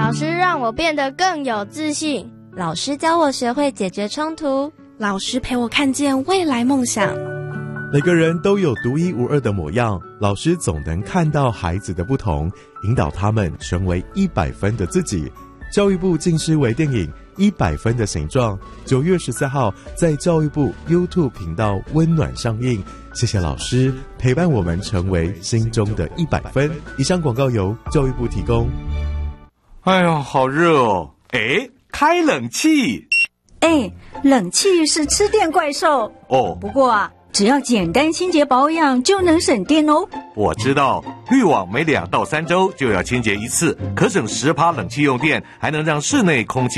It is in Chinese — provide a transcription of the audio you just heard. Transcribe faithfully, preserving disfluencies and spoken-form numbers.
老师让我变得更有自信， 老师教我学会解决冲突， 老师陪我看见未来梦想。 每个人都有独一无二的模样，老师总能看到孩子的不同，引导他们成为一百分的自己。教育部近视微电影《一百分的形状》九月十四号在教育部 YouTube 频道温暖上映。谢谢老师陪伴我们成为心中的一百分。以上广告由教育部提供。 哎呦，好热哦！哎，开冷气。 哎，冷气是吃电怪兽哦。 不过啊，只要简单清洁保养就能省电哦。 我知道，滤网每两到三周就要清洁一次，可省十趴冷气用电，还能让室内空气